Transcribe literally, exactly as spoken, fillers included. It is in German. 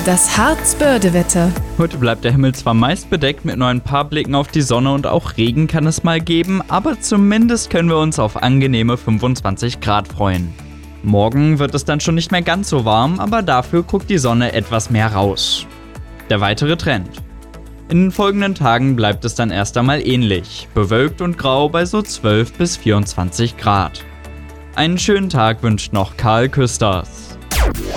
Das Harz-Börde-Wetter. Heute bleibt der Himmel zwar meist bedeckt mit nur ein paar Blicken auf die Sonne und auch Regen kann es mal geben, aber zumindest können wir uns auf angenehme fünfundzwanzig Grad freuen. Morgen wird es dann schon nicht mehr ganz so warm, aber dafür guckt die Sonne etwas mehr raus. Der weitere Trend. In den folgenden Tagen bleibt es dann erst einmal ähnlich, bewölkt und grau bei so zwölf bis vierundzwanzig Grad. Einen schönen Tag wünscht noch Karl Küsters.